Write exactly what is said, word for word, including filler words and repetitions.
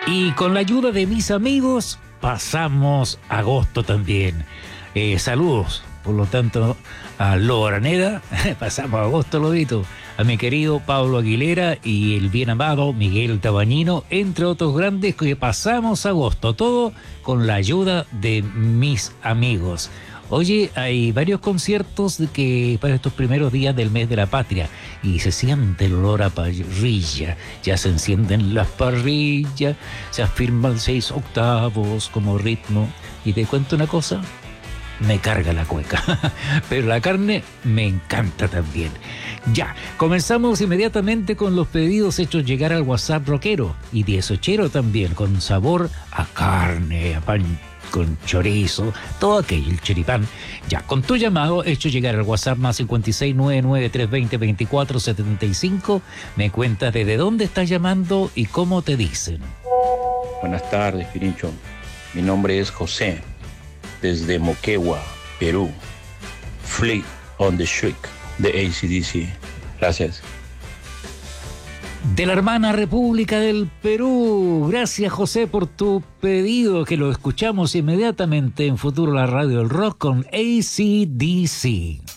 Y con la ayuda de mis amigos, pasamos agosto también. Eh, saludos, por lo tanto, a Lobo Araneda, pasamos agosto, Lobito, a mi querido Pablo Aguilera y el bien amado Miguel Tabañino, entre otros grandes que pasamos agosto, todo con la ayuda de mis amigos. Oye, hay varios conciertos que para estos primeros días del mes de la patria y se siente el olor a parrilla, ya se encienden las parrillas, se afirman seis octavos como ritmo y te cuento una cosa, me carga la cueca, pero la carne me encanta también. Ya, comenzamos inmediatamente con los pedidos hechos llegar al WhatsApp rockero y dieciochero también, con sabor a carne, a pan con chorizo, todo aquello, el choripán. Ya, con tu llamado hecho llegar al WhatsApp más cincuenta y seis, noventa y nueve, trescientos veinte, veinticuatro setenta y cinco, me cuentas desde dónde estás llamando y cómo te dicen. Buenas tardes, Pirincho. Mi nombre es José, desde Moquegua, Perú. Fleet on the Street de A C D C. Gracias. De la hermana República del Perú. Gracias, José, por tu pedido, que lo escuchamos inmediatamente en Futuro la Radio del Rock con A C D C.